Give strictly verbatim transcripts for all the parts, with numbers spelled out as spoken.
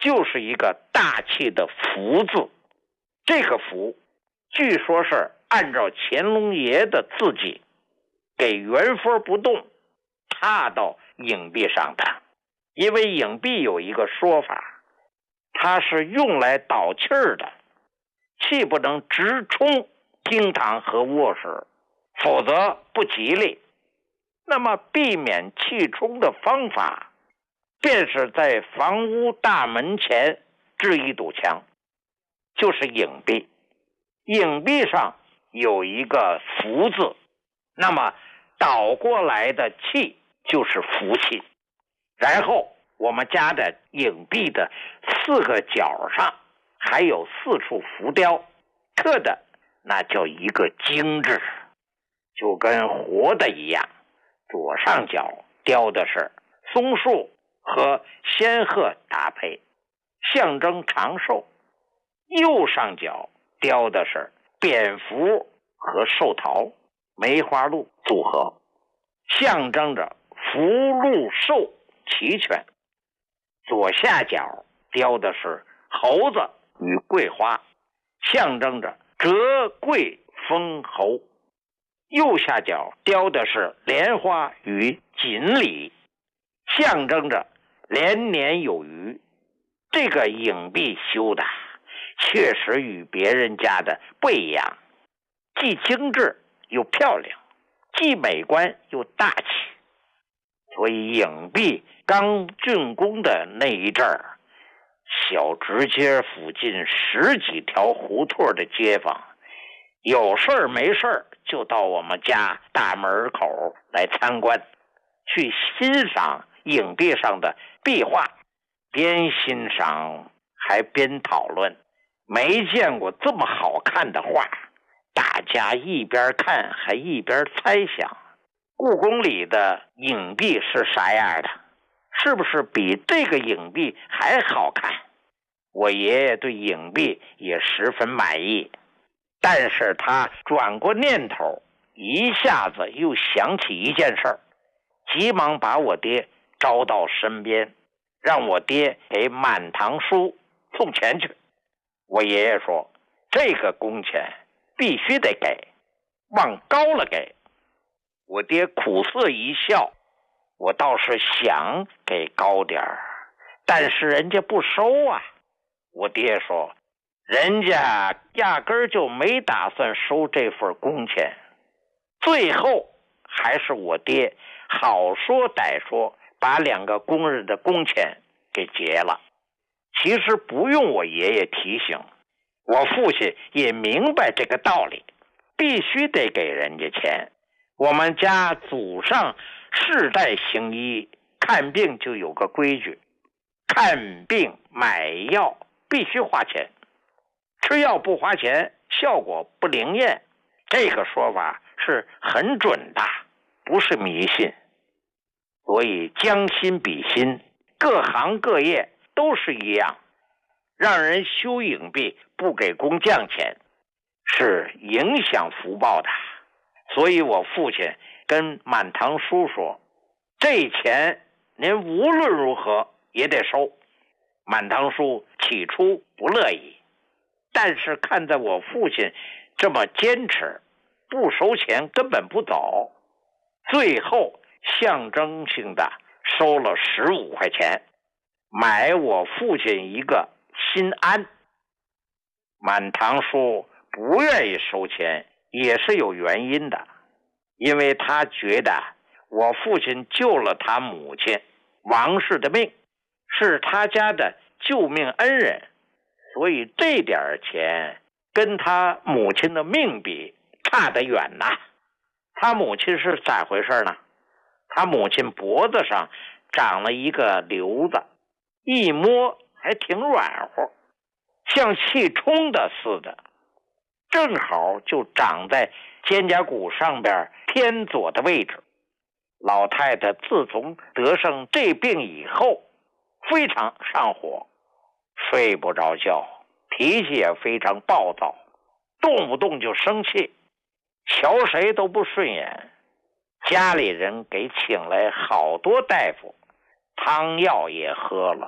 就是一个大气的福字。这个福据说是按照乾隆爷的字迹给原封不动插到影壁上的。因为影壁有一个说法，它是用来导气儿的，气不能直冲厅堂和卧室，否则不吉利。那么避免气冲的方法，便是在房屋大门前置一堵墙，就是影壁。影壁上有一个福字，那么倒过来的气就是福气。然后我们家的影壁的四个角上还有四处浮雕，刻的那叫一个精致，就跟活的一样。左上角雕的是松树和仙鹤搭配，象征长寿；右上角雕的是蝙蝠和寿桃、梅花鹿组合，象征着福禄寿齐全。左下角雕的是猴子与桂花，象征着折桂丰侯。右下角雕的是莲花与锦鲤，象征着连年有余。这个影壁修的确实与别人家的不一样，既精致又漂亮，既美观又大气。所以影壁刚竣工的那一阵儿，小直街附近十几条胡同的街坊有事儿没事儿就到我们家大门口来参观，去欣赏影壁上的壁画，边欣赏还边讨论。没见过这么好看的画，大家一边看还一边猜想，故宫里的影壁是啥样的？是不是比这个影壁还好看？我爷爷对影壁也十分满意，但是他转过念头，一下子又想起一件事儿，急忙把我爹招到身边，让我爹给满堂叔送钱去。我爷爷说，这个工钱必须得给，往高了给。我爹苦涩一笑，我倒是想给高点儿，但是人家不收啊。我爹说，人家压根儿就没打算收这份工钱。最后还是我爹好说歹说，把两个工人的工钱给结了。其实不用我爷爷提醒，我父亲也明白这个道理，必须得给人家钱。我们家祖上世代行医，看病就有个规矩，看病买药必须花钱，吃药不花钱效果不灵验。这个说法是很准的，不是迷信。所以将心比心，各行各业都是一样，让人修影壁不给工匠钱是影响福报的。所以我父亲跟满堂叔说，这钱您无论如何也得收。满堂叔起初不乐意，但是看在我父亲这么坚持，不收钱根本不走，最后象征性的收了十五块钱，买我父亲一个心安。满堂叔不愿意收钱也是有原因的，因为他觉得我父亲救了他母亲王氏的命，是他家的救命恩人，所以这点钱跟他母亲的命比差得远呐。他母亲是咋回事呢？他母亲脖子上长了一个瘤子，一摸还挺软和，像气冲的似的，正好就长在肩胛骨上边偏左的位置。老太太自从得上这病以后，非常上火，睡不着觉，脾气也非常暴躁，动不动就生气，瞧谁都不顺眼。家里人给请来好多大夫，汤药也喝了，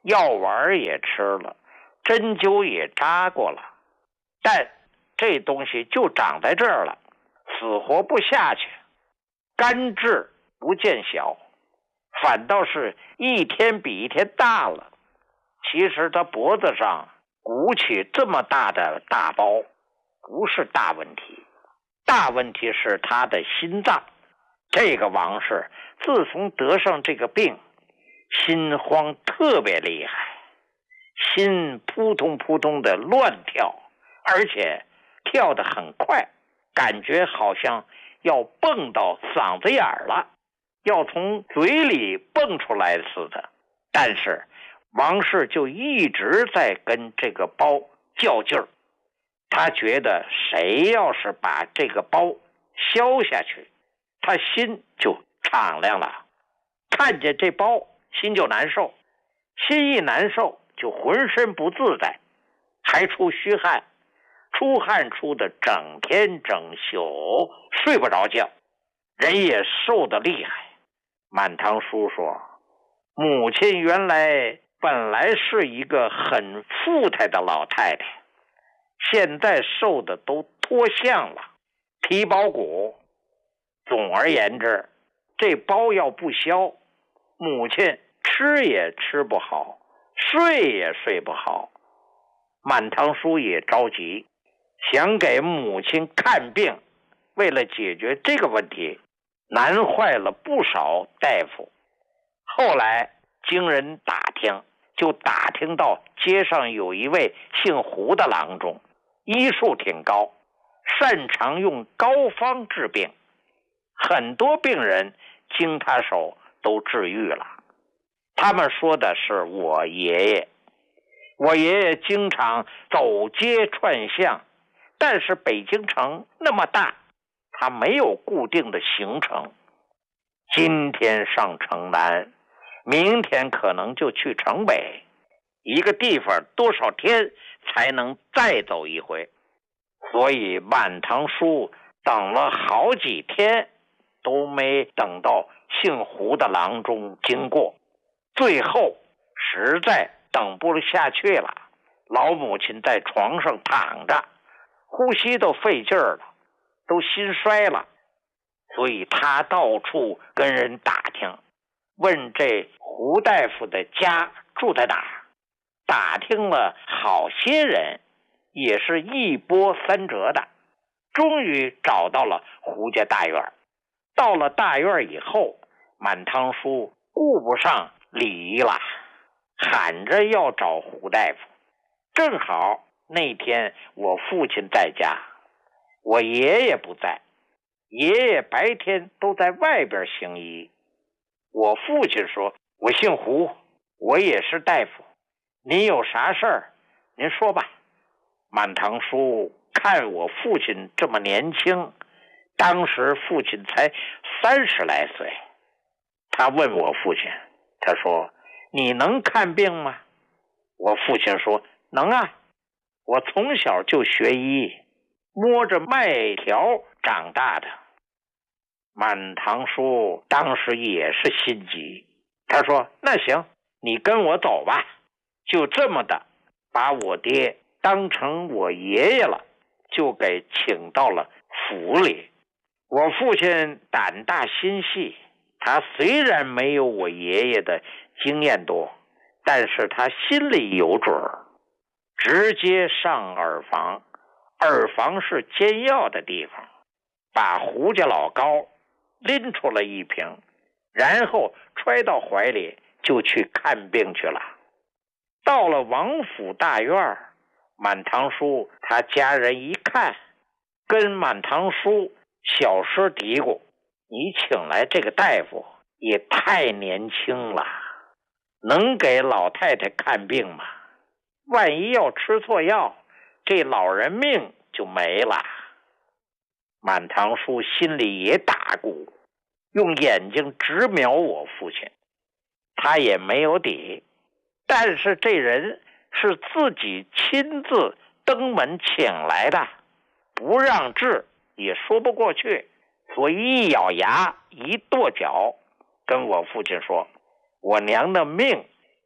药丸也吃了，针灸也扎过了，但这东西就长在这儿了，死活不下去，肝治不见小，反倒是一天比一天大了。其实他脖子上鼓起这么大的大包不是大问题，大问题是他的心脏。这个王氏自从得上这个病，心慌特别厉害，心扑通扑通的乱跳，而且跳得很快，感觉好像要蹦到嗓子眼儿了，要从嘴里蹦出来似的。但是王氏就一直在跟这个包较劲儿，他觉得谁要是把这个包消下去，他心就敞亮了。看见这包心就难受，心一难受就浑身不自在，还出虚汗，出汗出的整天整宿睡不着觉，人也瘦得厉害。满堂叔说，母亲原来本来是一个很富态的老太太，现在瘦的都脱相了，皮包骨。总而言之，这包要不消，母亲吃也吃不好，睡也睡不好。满堂叔也着急，想给母亲看病，为了解决这个问题，难坏了不少大夫。后来经人打听，就打听到街上有一位姓胡的郎中，医术挺高，擅长用膏方治病，很多病人经他手都治愈了。他们说的是我爷爷，我爷爷经常走街串巷，但是北京城那么大，他没有固定的行程，今天上城南，明天可能就去城北，一个地方多少天才能再走一回。所以满堂叔等了好几天都没等到姓胡的郎中经过，最后实在等不下去了，老母亲在床上躺着，呼吸都费劲儿了，都心衰了，所以他到处跟人打听，问这胡大夫的家住在哪儿。打听了好些人，也是一波三折的，终于找到了胡家大院。到了大院以后，满堂叔顾不上礼仪了，喊着要找胡大夫。正好那天我父亲在家，我爷爷不在，爷爷白天都在外边行医。我父亲说，我姓胡，我也是大夫，您有啥事儿您说吧。满堂叔看我父亲这么年轻，当时父亲才三十来岁，他问我父亲，他说，你能看病吗？我父亲说，能啊，我从小就学医，摸着麦条长大的。满堂叔当时也是心急，他说，那行，你跟我走吧。就这么的把我爹当成我爷爷了，就给请到了府里。我父亲胆大心细，他虽然没有我爷爷的经验多，但是他心里有准儿，直接上耳房，耳房是煎药的地方，把胡家老高拎出了一瓶，然后揣到怀里就去看病去了。到了王府大院，满堂叔他家人一看，跟满堂叔小声嘀咕，你请来这个大夫也太年轻了，能给老太太看病吗？万一要吃错药，这老人命就没了。满堂叔心里也打鼓，用眼睛直瞄我父亲，他也没有底，但是这人是自己亲自登门请来的，不让治也说不过去，所以一咬牙一跺脚，跟我父亲说，我娘的命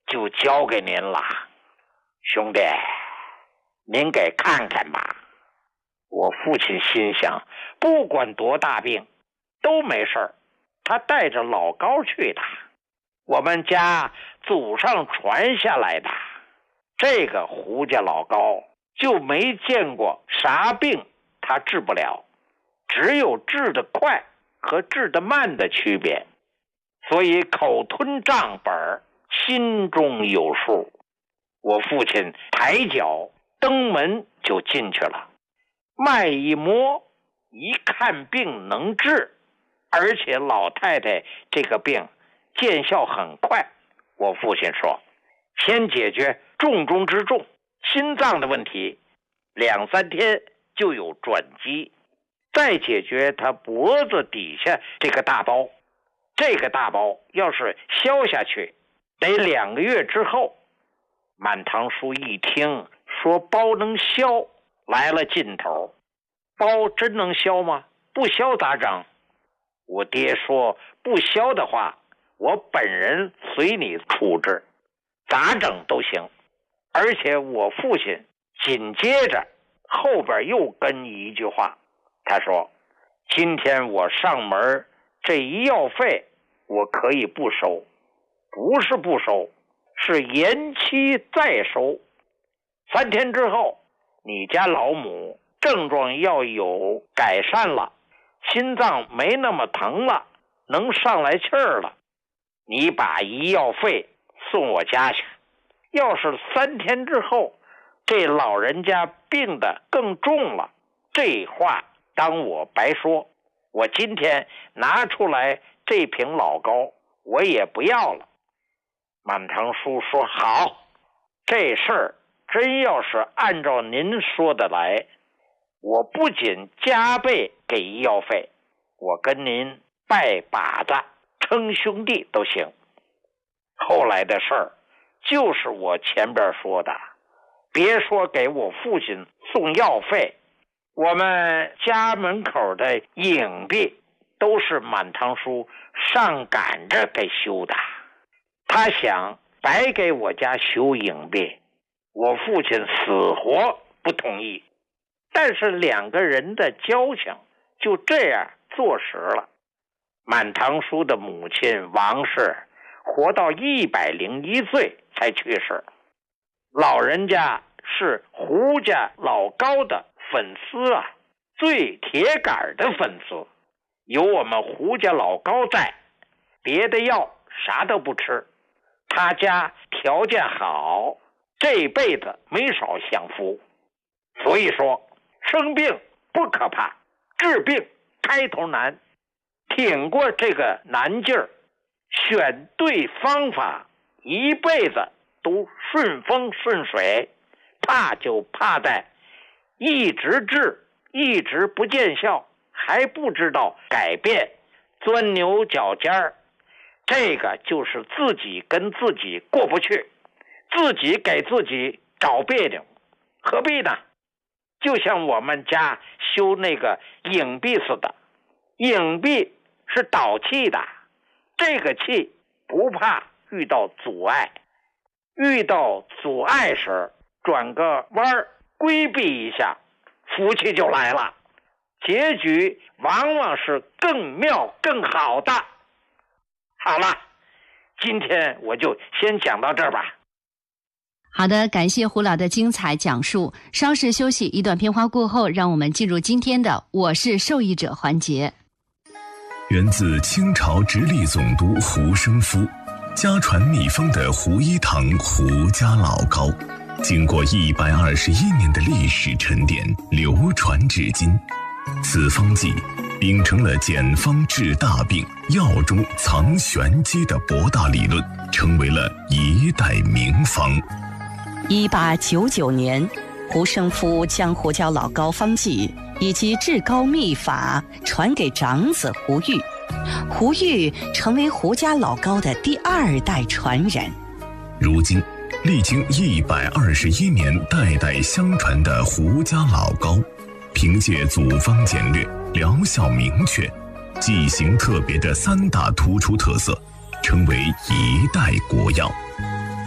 就交给您了，兄弟，您给看看吧。我父亲心想，不管多大病都没事儿，他带着老高去的，我们家祖上传下来的，这个胡家老高就没见过啥病他治不了，只有治得快和治得慢的区别，所以口吞账本，心中有数。我父亲抬脚登门就进去了，脉一摸，一看病能治，而且老太太这个病见效很快。我父亲说，先解决重中之重，心脏的问题，两三天就有转机，再解决他脖子底下这个大包，这个大包要是消下去，得两个月之后。满堂叔一听说包能消，来了劲头。包真能消吗？不消咋整？我爹说，不消的话，我本人随你处置，咋整都行。而且我父亲紧接着后边又跟一句话，他说，今天我上门，这医药费我可以不收，不是不收，是延期再收。三天之后，你家老母症状要有改善了，心脏没那么疼了，能上来气儿了，你把医药费送我家去。要是三天之后这老人家病得更重了，这话当我白说，我今天拿出来这瓶老高我也不要了。满堂叔说，好，这事儿真要是按照您说的来，我不仅加倍给医药费，我跟您拜把子称兄弟都行。后来的事儿就是我前边说的，别说给我父亲送药费，我们家门口的影壁都是满堂叔上赶着给修的。他想白给我家修影壁，我父亲死活不同意，但是两个人的交情就这样坐实了。满堂叔的母亲王氏活到一百零一岁才去世，老人家是胡家老高的粉丝啊，最铁杆的粉丝。有我们胡家老高在，别的药啥都不吃。他家条件好，这辈子没少享福。所以说，生病不可怕，治病开头难。挺过这个难劲儿，选对方法，一辈子都顺风顺水。怕就怕在一直治，一直不见效，还不知道改变，钻牛角尖儿。这个就是自己跟自己过不去，自己给自己找别扭，何必呢？就像我们家修那个影壁似的，影壁是导气的，这个气不怕遇到阻碍，遇到阻碍时转个弯儿规避一下，福气就来了，结局往往是更妙更好的。好了，今天我就先讲到这儿吧。 好的，感谢胡老的精彩讲述。稍事休息，一段片花过后，让我们进入今天的我是受益者环节。 源自清朝直隶总督胡生夫，家传秘方的胡一堂胡家老高，经过一百二十一年的历史沉淀，流传至今。此方剂秉承了简方治大病、药中藏玄机的博大理论，成为了一代名方。 一八九九年，胡生夫将胡家老高方剂以及治高秘法传给长子胡玉，胡玉成为胡家老高的第二代传人。 如今，历经一百二十一年代代相传的胡家老高，凭借组方简略、疗效明确、剂型特别的三大突出特色，成为一代国药。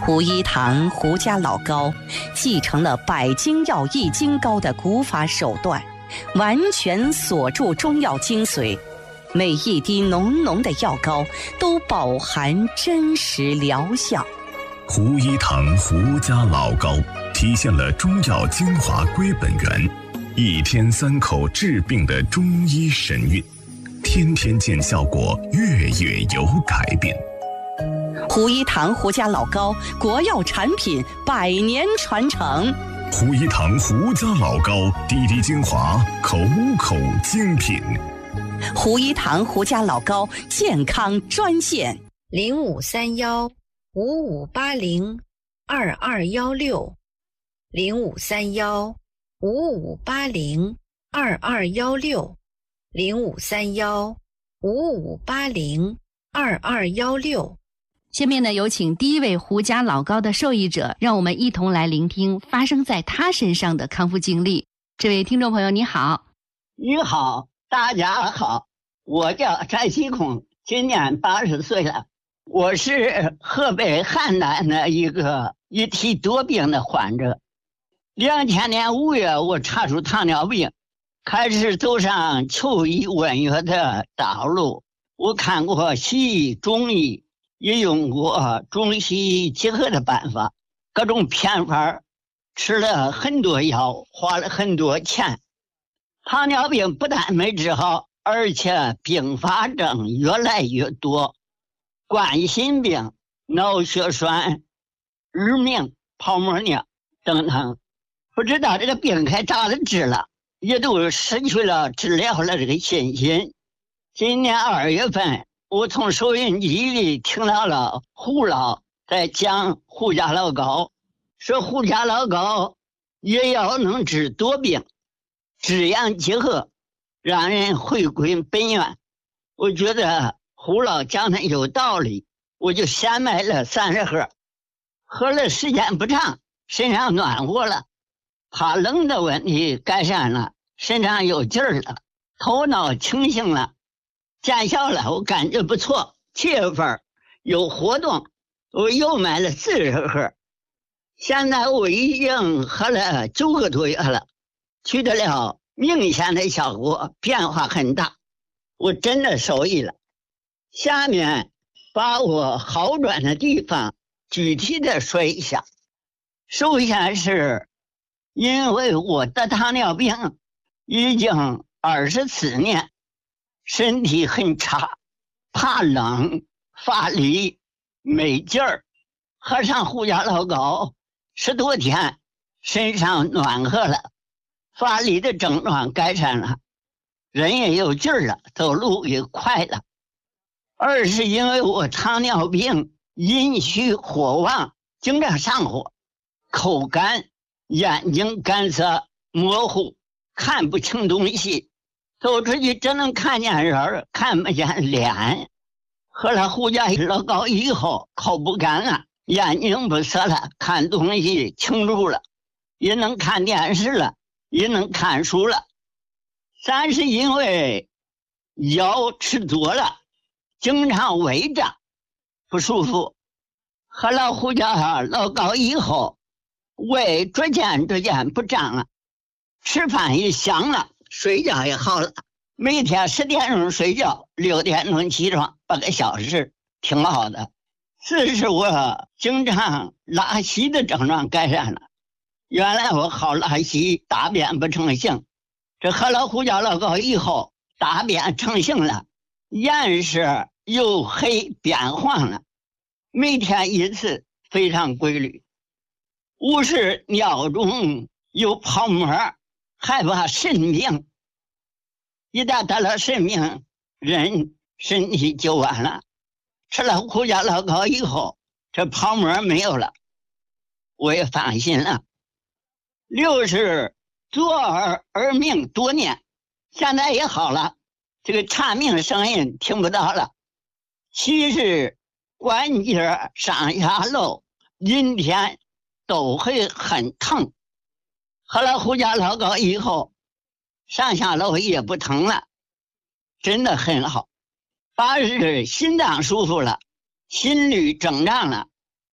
胡一堂胡家老膏继承了百金药益精膏的古法手段，完全锁住中药精髓，每一滴浓浓的药膏都饱含真实疗效。 胡一堂胡家老膏体现了中药精华归本源，一天三口治病的中医神韵，天天见效果，月月有改变。 胡一堂胡家老膏，国药产品，百年传承。 胡一堂胡家老膏，滴滴精华，口口精品。 胡一堂胡家老膏健康专线： 零五三幺五五八零二二幺六，零五三幺五五八零二二幺六，零五三幺五五八零二二幺六。 下面呢，有请第一位胡家老膏的受益者，让我们一同来聆听发生在他身上的康复经历。这位听众朋友，你好。 你好，大家好，我叫翟西空，今年八十岁了。我是河北邯郸的一个一体多病的患者。两千年五月，我查出糖尿病，开始走上求医问药的道路。我看过西医、中医，也用过中西医结合的办法，各种偏方，吃了很多药，花了很多钱。糖尿病不但没治好，而且并发症越来越多，冠心病、脑血栓、日明、泡沫尿等等，不知道这个病该咋的治了，也都失去了治疗了这个信心。今年二月份，我从收音机里听到了胡老在讲胡家老膏，说胡家老膏也要能治多病，治阳结合，让人回归本源。我觉得胡老讲的有道理，我就先买了三十盒，喝了时间不长，身上暖和了，怕冷的问题改善了，身上有劲儿了，头脑清醒了，见效了，我感觉不错。七月份有活动，我又买了四十盒，现在我已经喝了九个多月了，取得了明显的效果，变化很大，我真的受益了。下面把我好转的地方具体的说一下。首先是因为我得糖尿病已经二十四年，身体很差，怕冷，乏力，没劲儿。喝上胡家老膏十多天，身上暖和了，乏力的症状改善了，人也有劲儿了，走路也快了。二是因为我糖尿病阴虚火旺，经常上火，口干，眼睛干涩模糊，看不清东西，走出去只能看见人，看不见脸。喝了胡家老膏以后，口不干了，眼睛不涩了，看东西清楚了，也能看电视了，也能看书了。三是因为药吃多了，经常胃胀不舒服，喝了胡家老膏以后，胃逐渐逐渐不胀了，吃饭也香了，睡觉也好了。每天十点钟睡觉，六点钟起床，八个小时，挺好的。四是我经常拉稀的症状改善了，原来我好拉稀，大便不成形，这喝了胡家老膏以后，大便成形了，颜色由黑变黄了，每天一次，非常规律。五是尿中有泡沫，害怕肾病，一旦得了肾病，人身体就完了。吃了胡家老膏以后，这泡沫没有了，我也放心了。六是左耳耳鸣多年，现在也好了，这个蝉鸣声音听不到了。七是关节上下楼阴天都会很疼，喝了胡家老膏以后，上下楼也不疼了，真的很好。八是心脏舒服了，心率正常了，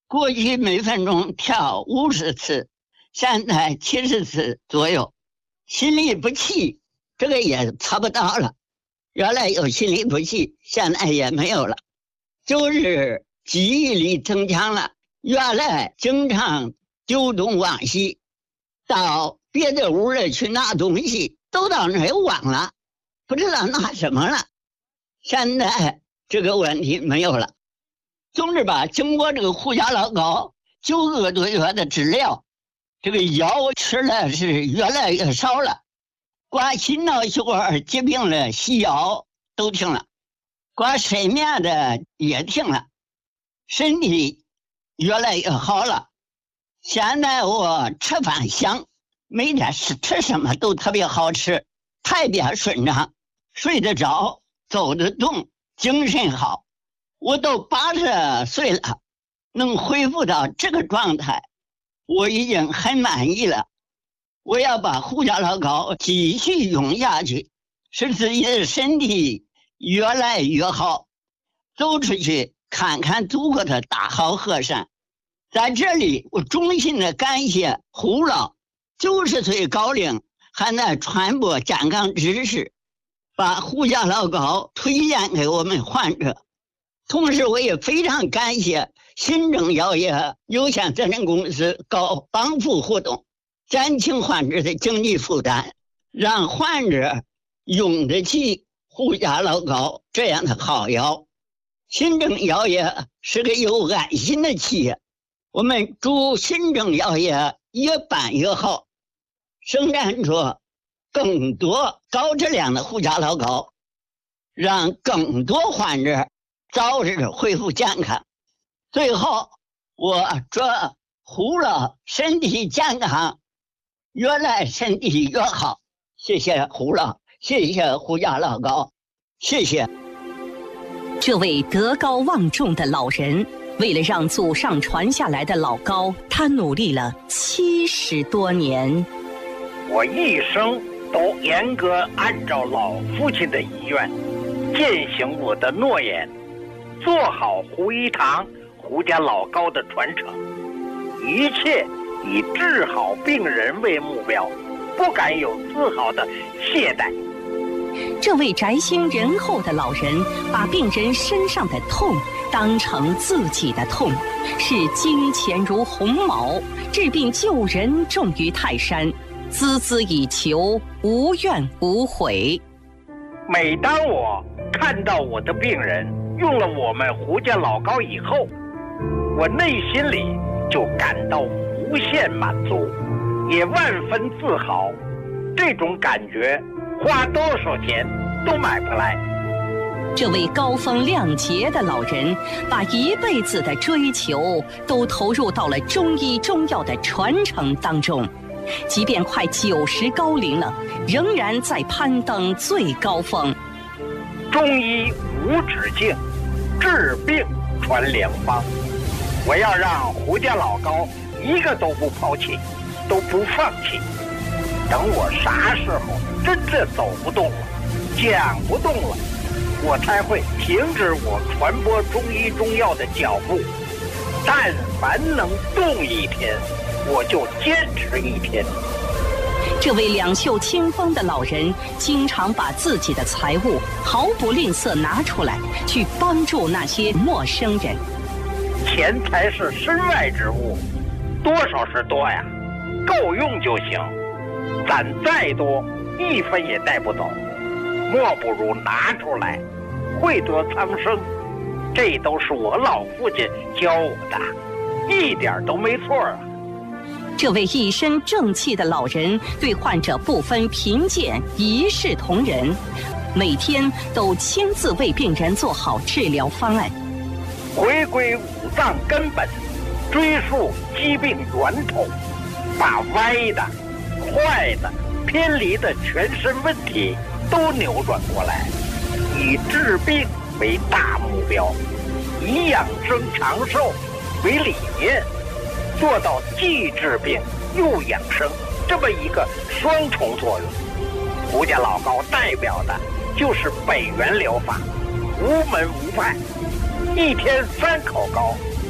过去每分钟跳五十次，现在七十次左右。心律不齐，这个也查不到了。原来有心律不齐，现在也没有了。就是记忆力增强了，原来经常丢东忘西，到别的屋里去拿东西，都到那儿忘了，不知道拿什么了。现在这个问题没有了。总之吧，经过这个胡家老高九个多月的治疗，这个药吃的是越来越少了，管心脑血管疾病的西药都停了，管睡眠的也停了，身体越来越好了。现在我吃饭香，每天是吃什么都特别好吃，排便顺畅，睡得着，走得动，精神好。我都八十岁了，能恢复到这个状态，我已经很满意了。我要把胡家老高继续用下去，使自己的身体越来越好，走出去看看祖国的大好河山。在这里我衷心的感谢胡老，九十岁高龄还在传播健康知识，把胡家老高推荐给我们患者。同时我也非常感谢新政药业有限责任公司搞帮扶活动，减轻患者的经济负担，让患者用得起胡家老高这样的好药。新政药业是个有爱心的企业，我们祝新政药业越办越好，生产出更多高质量的胡家老高，让更多患者早日恢复健康。最后我祝胡老身体健康，越来身体越好。谢谢胡老，谢谢胡家老高，谢谢。 这位德高望重的老人，为了让祖上传下来的老高，他努力了七十多年。 我一生都严格按照老父亲的遗愿，践行我的诺言，做好胡一堂胡家老高的传承，一切以治好病人为目标，不敢有丝毫的懈怠。 这位宅心仁厚的老人，把病人身上的痛当成自己的痛，视金钱如鸿毛，治病救人重于泰山，孜孜以求，无怨无悔。 每当我看到我的病人用了我们胡家老高以后，我内心里就感到无限满足，也万分自豪。这种感觉花多少钱都买不来。 这位高风亮节的老人，把一辈子的追求都投入到了中医中药的传承当中，即便快九十高龄了，仍然在攀登最高峰。 中医无止境，治病传良方。我要让胡家老高一个都不抛弃，都不放弃。等我啥时候真正走不动了，讲不动了，我才会停止我传播中医中药的脚步。但凡能动一天，我就坚持一天。 这位两袖清风的老人，经常把自己的财物毫不吝啬拿出来，去帮助那些陌生人。 钱财是身外之物，多少是多呀，够用就行。攒再多，一分也带不走，莫不如拿出来，惠泽苍生。这都是我老父亲教我的，一点都没错啊。 这位一身正气的老人，对患者不分贫贱，一视同仁，每天都亲自为病人做好治疗方案。 回归五脏根本，追溯疾病源头，把歪的、坏的、偏离的全身问题都扭转过来，以治病为大目标，以养生长寿为理念，做到既治病又养生这么一个双重作用。胡家老高代表的就是北元疗法，无门无派，一天三口膏，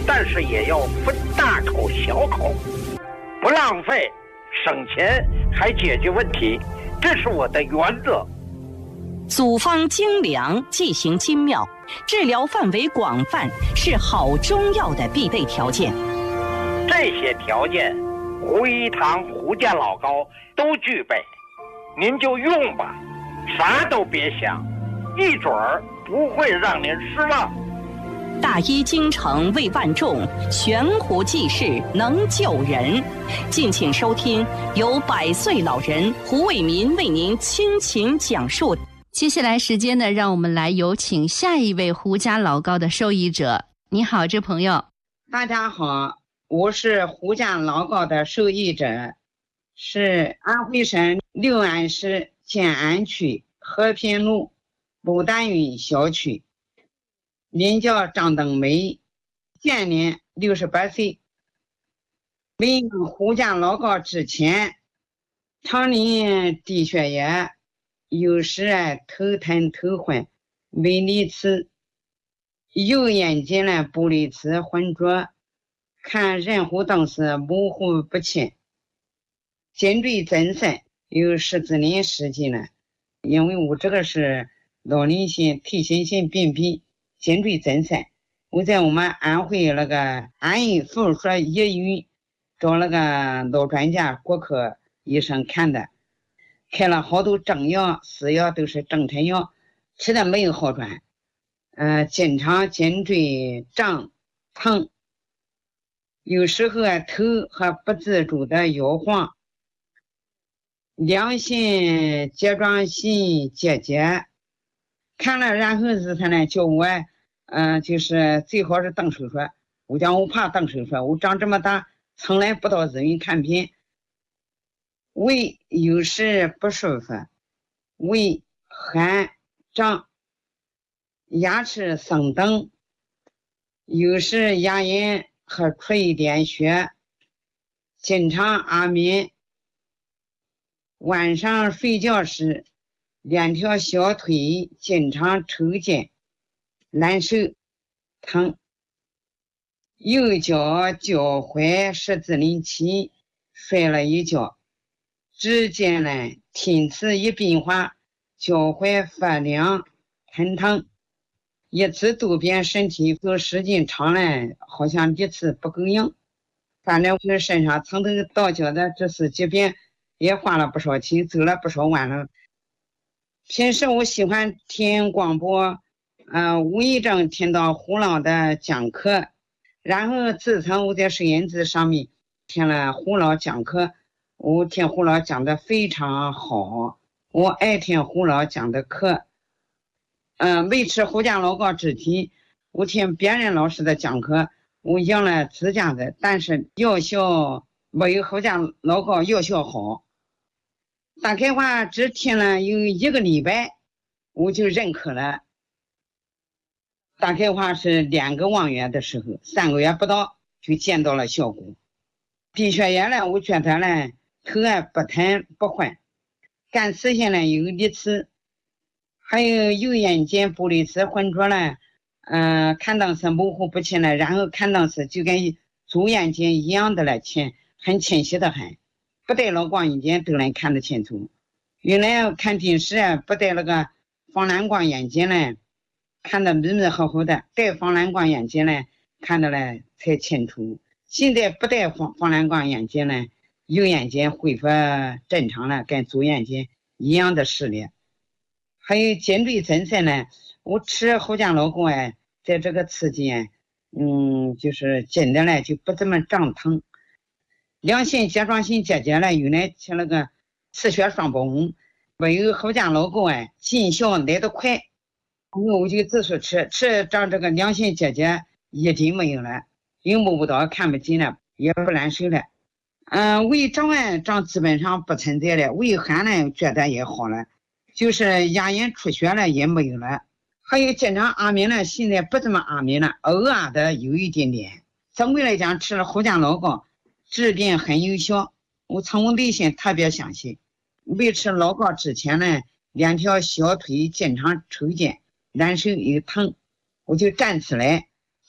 但是也要分大口小口，不浪费，省钱还解决问题，这是我的原则。 组方精良，剂型精妙，治疗范围广泛，是好中药的必备条件。 这些条件，胡一堂胡家老高都具备，您就用吧，啥都别想，一准儿不会让您失望。 大医精诚为万众，悬壶济世能救人。敬请收听由百岁老人胡伟民为您倾情讲述。 接下来时间呢，让我们来有请下一位胡家老高的受益者。你好，这朋友。 大家好，我是胡家老高的受益者，是安徽省六安市建安区和平路牡丹云小区，名叫张登梅，现年六十八岁。为胡家老高之前，常年低血压，有时啊头疼头昏，微粒次，右眼睛呢玻璃次浑浊，看人物灯时模糊不清，颈椎增生，有十字林时期呢。因为我这个是老龄性退行性病变，颈椎增生，我在我们安徽那个安义附属医院找那个老专家骨科医生看的，开了好多中药私药，都是正常药，吃的没有好转，呃，经常颈椎胀疼，有时候啊头还不自主的摇晃，良性甲状腺结节，看了然后是他呢叫我，嗯、呃，就是最好是动手术，我讲我怕动手术，我长这么大从来不到医院看病。胃有时不舒服，胃寒胀，牙齿生灯，有时牙龈还出一点血，经常阿眠，晚上睡觉时两条小腿经常抽筋难受疼，右脚脚踝十字林期摔了一跤，指尖呢听次一变化，脚踝发凉疼疼，一次渡边身体都时间长了，好像一次不够用，反正我身上从头到脚的这次疾病也花了不少钱，走了不少弯路。平时我喜欢听广播，呃，无意中听到胡老的讲课，然后自从我在收音机上面听了胡老讲课，我听胡老讲的非常好，我爱听胡老讲的课。嗯、呃，维持胡家老高之体，我听别人老师的讲课，我用了自家的，但是药效没有胡家老高药效好。大概话只听了有一个礼拜，我就认可了。大概话是两个望月的时候，三个月不到就见到了效果。低血压呢，我觉得呢头啊不疼不昏，干刺性呢有粒次，还有右眼睛玻璃次浑浊了，嗯、呃，看东西模糊不清了，然后看东西就跟左眼睛一样的了，清很清晰的很，不戴老光眼镜都能看得清楚。原来看电视啊，不戴那个防蓝光眼镜呢，看得迷迷糊糊的，戴防蓝光眼镜呢，看得呢才清楚。现在不戴防防蓝光眼镜呢，右眼睛恢复正常了，跟左眼睛一样的视力。还有颈椎增生呢，我吃胡家老高哎，在这个期间，嗯，就是真的呢就不怎么胀疼。良性甲状腺结节呢，原来吃那个磁血双泵，没有胡家老高哎，见效来得快。我就自说吃吃长这个良性结节一定没有了，又摸不到看不见了，也不难受了。嗯、呃，胃胀啊胀基本上不存在了，胃寒呢觉得也好了，就是牙龈出血了也没有了。还有经常阿眠呢，现在不怎么阿眠了，偶尔的有一点点。总归来讲，吃了胡家老高治病很有效，我从我内心特别相信。没吃老高之前呢，两条小腿经常抽筋难受又疼，我就站起来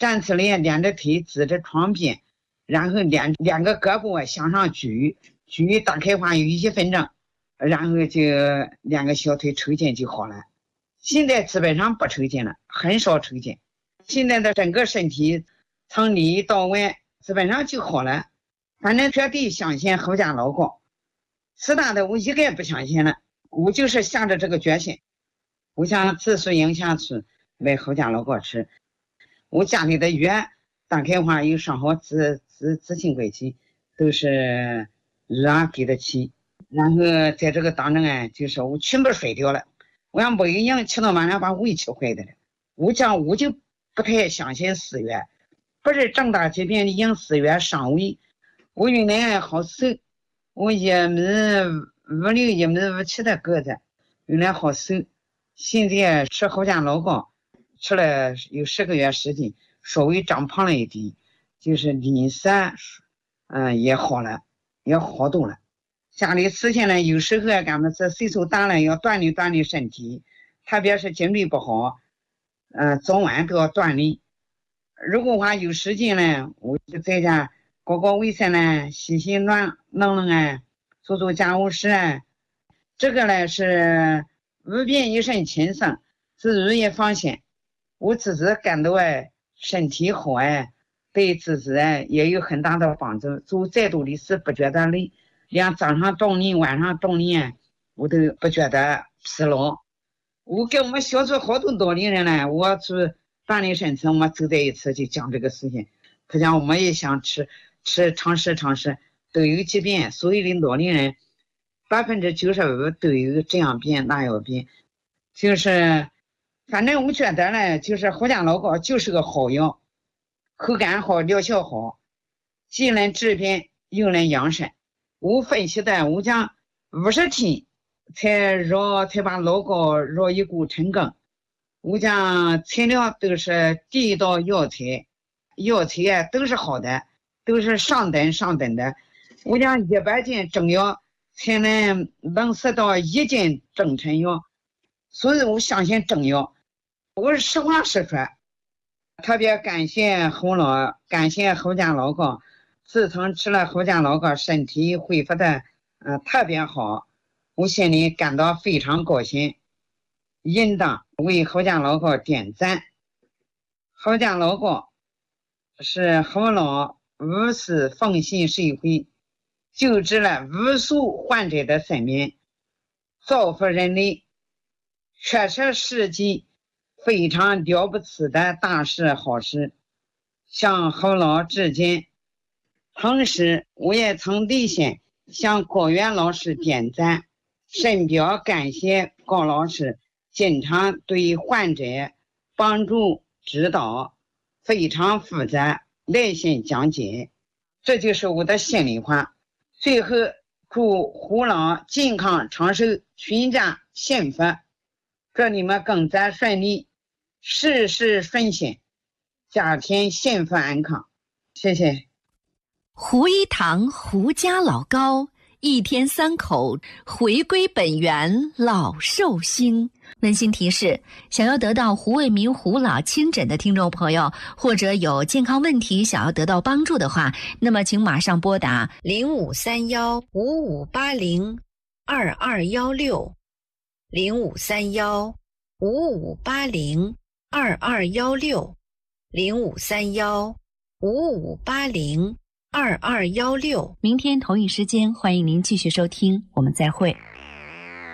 站起来，两只腿支着床边，然后两两个胳膊向上举，举大概话有一分钟，然后就两个小腿抽筋就好了。现在基本上不抽筋了，很少抽筋。现在的整个身体从里到外基本上就好了。反正绝对相信侯家老高，其他的我一个也不相信了。我就是下着这个决心，我想自数营下去为侯家老高吃。我家里的药大概话有上好自自自信过去，都是热给得起。然后在这个当中啊，就是我全部睡掉了。我想不一样，吃到晚上把胃吃坏的了。我讲我就不太相信死药，不是重大疾病用死药伤胃。我原来好瘦，我一米五六一米五七的个子，原来好瘦。现在吃侯家老高，吃了有十个月时间，稍微长胖了一点，就是脸色，嗯，也好了，也好多了。家里事情呢，有时候俺们是岁数大了，要锻炼锻炼身体，特别是颈椎不好，嗯、呃，早晚都要锻炼。如果话有时间呢，我就在家搞搞卫生呢，洗洗乱弄弄啊，做做家务事啊。这个呢是无病一身轻松，自如也放心。我自己感到哎，身体好哎，对自己哎也有很大的帮助。做再多的事不觉得累，连早上锻炼、晚上锻炼，我都不觉得疲劳。我跟我们小组好多多的人呢，我去锻炼身体，我们走在一起就讲这个事情。他讲我们也想吃吃尝试尝试，都有疾病，所有的老年人百分之九十五都有这样病那样病，就是反正我觉得呢，就是侯家老高就是个好药，口感好，疗效好，既能治病又能养生。我分析的，我讲五十天才绕才把老高绕一股成功。我讲材料都是第一道药材，药材啊都是好的，都是上等上等的。我讲一百斤中药才能能识到一斤中成药，所以我相信中药。我实话实说，特别感谢侯老，感谢侯家老高。自从吃了侯家老高，身体恢复的呃特别好，我心里感到非常高兴，应当为侯家老高点赞。侯家老高是侯老无私奉献社会，救治了无数患者的生命，造福人类，确实是件非常了不起的大事好事，向侯老致敬。同时我也从内心向高原老师点赞，深表感谢高老师经常对患者帮助指导，非常负责，耐心讲解，这就是我的心里话。最后祝胡老健康长寿，全家幸福，祝你们工作顺利，事事顺心，家庭幸福安康。谢谢。 胡一堂胡家老高，一天三口回归本源，老寿星。温馨提示：想要得到胡卫民胡老亲诊的听众朋友，或者有健康问题想要得到帮助的话，那么请马上拨打零五三幺五五八零二二幺六，零五三幺五五八零二二幺六，零五三幺五五八零二二幺六。 明天同一时间，欢迎您继续收听，我们再会。